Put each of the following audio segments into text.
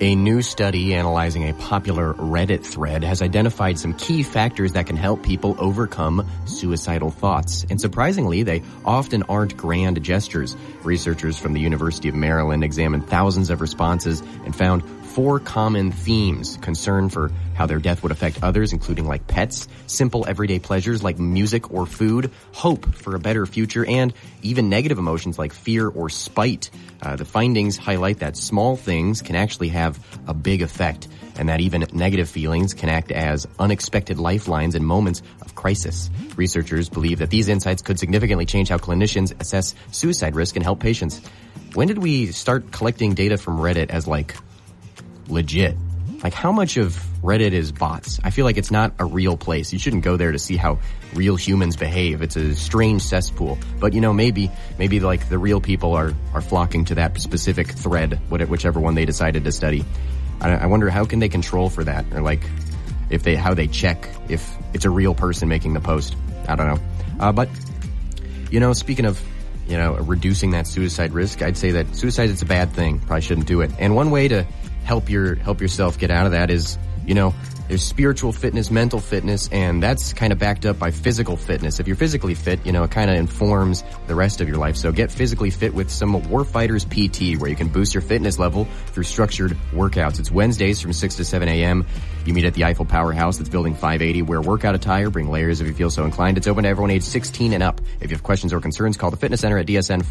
A new study analyzing a popular Reddit thread has identified some key factors that can help people overcome suicidal thoughts. And surprisingly, they often aren't grand gestures. Researchers from the University of Maryland examined thousands of responses and found 4 common themes: concern for how their death would affect others, including like pets, simple everyday pleasures like music or food, hope for a better future, and even negative emotions like fear or spite. The findings highlight that small things can actually have a big effect, and that even negative feelings can act as unexpected lifelines in moments of crisis. Researchers believe that these insights could significantly change how clinicians assess suicide risk and help patients. When did we start collecting data from Reddit as like legit? Like, how much of Reddit is bots? I feel like it's not a real place. You shouldn't go there to see how real humans behave. It's a strange cesspool. But, you know, maybe like the real people are flocking to that specific thread, whichever one they decided to study. I wonder, how can they control for that? Or like, how they check if it's a real person making the post. I don't know. But, you know, speaking of, you know, reducing that suicide risk, I'd say that suicide is a bad thing. Probably shouldn't do it. And one way to help yourself get out of that is, you know, there's spiritual fitness, mental fitness, and that's kind of backed up by physical fitness. If you're physically fit, you know, it kind of informs the rest of your life. So get physically fit with some Warfighters PT, where you can boost your fitness level through structured workouts. It's Wednesdays from 6 to 7 a.m. You meet at the Eiffel Powerhouse that's building 580. Wear workout attire, bring layers if you feel so inclined. It's open to everyone age 16 and up. If you have questions or concerns, call the fitness center at DSN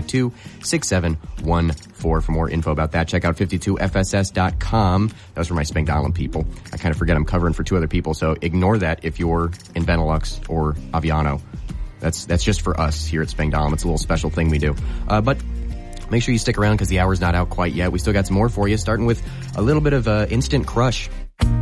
452-6714. For more info about that, check out 52fss.com. That was for my Spangdahlem people. I kind of forget I'm covering for 2 other people, so ignore that if you're in Benelux or Aviano. That's just for us here at Spangdahlem. It's a little special thing we do. But make sure you stick around because the hour's not out quite yet. We still got some more for you, starting with a little bit of Instant Crush.